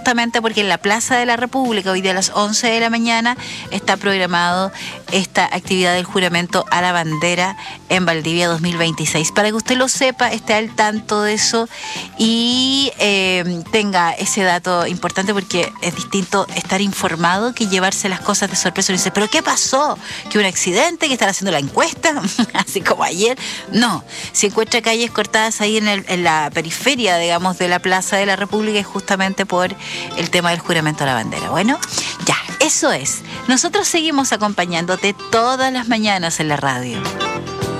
justamente porque en la Plaza de la República, hoy día a las 11 de la mañana, está programado esta actividad del juramento a la bandera en Valdivia 2026. Para que usted lo sepa, esté al tanto de eso y tenga ese dato importante, porque es distinto estar informado que llevarse las cosas de sorpresa y dice, ¿pero qué pasó? ¿Que un accidente? ¿Que están haciendo la encuesta? Así como ayer. No, si encuentra calles cortadas ahí en la periferia, digamos, de la Plaza de la República, es justamente por el tema del juramento a la bandera. Bueno, ya, eso es. Nosotros seguimos acompañándote todas las mañanas en la radio.